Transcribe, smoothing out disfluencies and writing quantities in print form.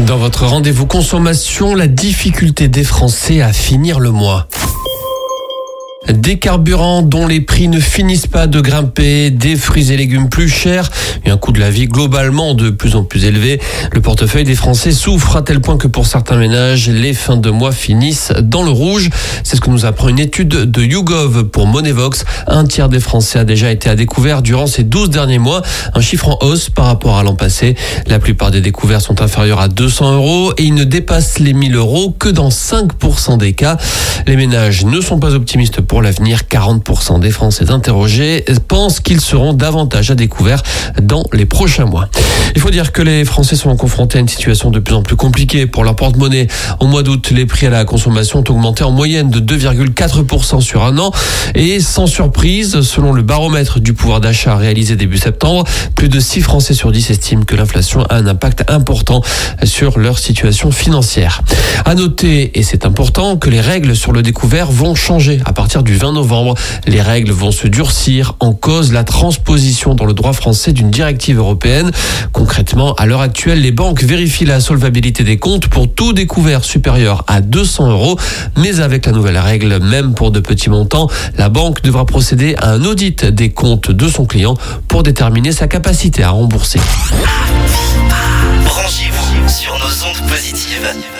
Dans votre rendez-vous consommation, la difficulté des Français à finir le mois. Des carburants dont les prix ne finissent pas de grimper, des fruits et légumes plus chers et un coût de la vie globalement de plus en plus élevé. Le portefeuille des Français souffre à tel point que pour certains ménages, les fins de mois finissent dans le rouge. C'est ce que nous apprend une étude de YouGov pour Moneyvox. Un tiers des Français a déjà été à découvert durant ces 12 derniers mois, un chiffre en hausse par rapport à l'an passé. La plupart des découverts sont inférieurs à 200 € et ils ne dépassent les 1000 € que dans 5% des cas. Les ménages ne sont pas optimistes pour l'avenir. 40% des Français interrogés pensent qu'ils seront davantage à découvert dans les prochains mois. Il faut dire que les Français sont confrontés à une situation de plus en plus compliquée pour leur porte-monnaie. Au mois d'août, les prix à la consommation ont augmenté en moyenne de 2,4% sur un an. Et sans surprise, selon le baromètre du pouvoir d'achat réalisé début septembre, plus de 6 Français sur 10 estiment que l'inflation a un impact important sur leur situation financière. À noter, et c'est important, que les règles sur le découvert vont changer à partir du 20 novembre. Les règles vont se durcir, en cause la transposition dans le droit français d'une directive européenne. Concrètement, à l'heure actuelle, les banques vérifient la solvabilité des comptes pour tout découvert supérieur à 200 €. Mais avec la nouvelle règle, même pour de petits montants, la banque devra procéder à un audit des comptes de son client pour déterminer sa capacité à rembourser. Branchez-vous sur nos ondes positives.